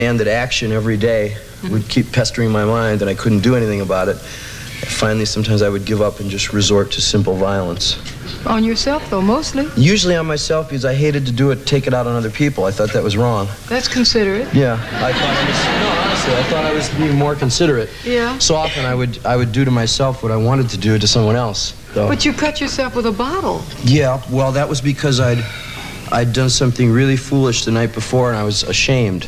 And that action every day would keep pestering my mind, and I couldn't do anything about it. Finally, sometimes I would give up and just resort to simple violence. On yourself, though, mostly? Usually on myself, because I hated to do it, take it out on other people. I thought that was wrong. That's considerate. Yeah, I thought I was being more considerate. Yeah. So often I would do to myself what I wanted to do to someone else. So. But you cut yourself with a bottle. Yeah, well, that was because I'd done something really foolish the night before, and I was ashamed.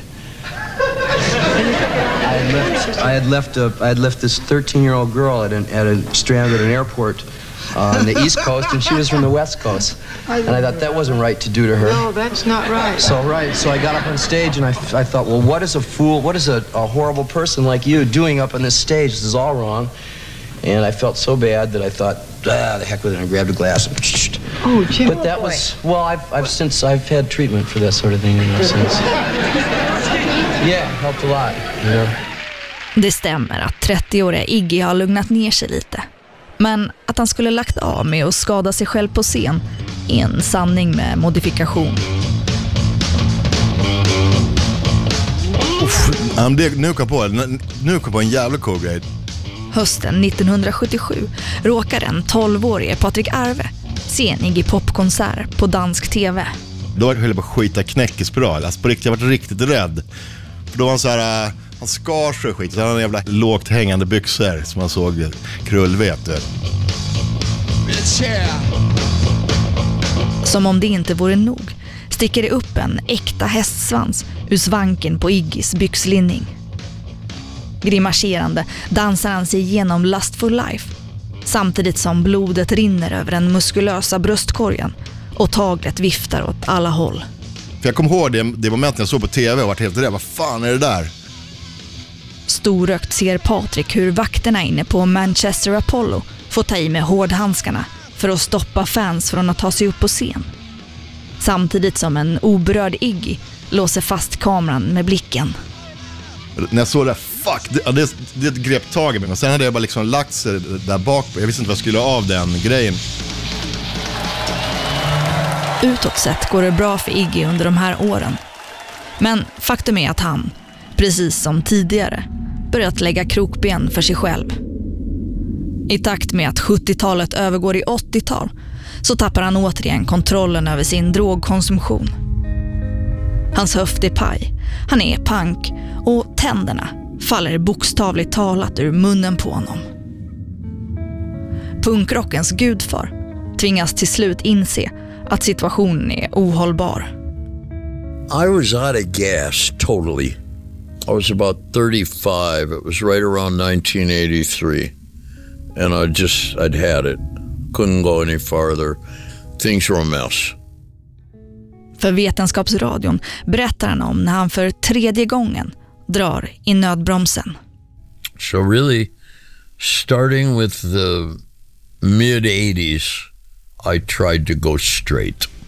I had left this 13-year-old girl stranded at an airport on the East Coast, and she was from the West Coast. And I thought that wasn't right to do to her. No, that's not right. So I got up on stage, and I thought, well, what is a horrible person like you doing up on this stage? This is all wrong. And I felt so bad that I thought, the heck with it. I grabbed a glass and oh, Jim. But that was, well, I've had treatment for that sort of thing since. Yeah, it helped a lot, you know. Det stämmer att 30-åriga Iggy har lugnat ner sig lite. Men att han skulle lagt av med att skada sig själv på scen är en sanning med modifikation. Nu kom på en jävla cool grej. Hösten 1977 råkar den 12-årige Patrik Arve se en Iggy Pop-konsert på dansk tv. Då var jag på att skita knäckespiral. Alltså på riktigt, jag var riktigt rädd. För då var han så här, han skar sig och skit. Så han hade en jävla lågt hängande byxor som man såg krullvet. Som om det inte vore nog sticker det upp en äkta hästsvans ur svanken på Iggys byxlinning. Grimaserande dansar han sig igenom Lustful Life, samtidigt som blodet rinner över den muskulösa bröstkorgen och taglet viftar åt alla håll. För jag kom ihåg det momentet jag såg på tv och var helt rädd. Vad fan är det där? Storökt ser Patrik hur vakterna inne på Manchester Apollo får ta i med hårdhandskarna för att stoppa fans från att ta sig upp på scen. Samtidigt som en oberörd Iggy låser fast kameran med blicken. När jag såg det, det grep tag i mig. Och sen hade jag bara liksom lagt sig där bak. Jag visste inte vad jag skulle av den grejen. Utåt sett går det bra för Iggy under de här åren. Men faktum är att han, precis som tidigare, börjat lägga krokben för sig själv. I takt med att 70-talet övergår i 80-tal så tappar han återigen kontrollen över sin drogkonsumtion. Hans höft är paj, han är pank och tänderna faller bokstavligt talat ur munnen på honom. Punkrockens gudfar tvingas till slut inse att situationen är ohållbar. I was out of gas totally. I was about 35. It was right around 1983. And I'd had it. Couldn't go any farther. Things were a mess. För Vetenskapsradion berättar han om när han för 3:e gången drar i nödbromsen. So really, starting with the mid-80s, I tried to go straight.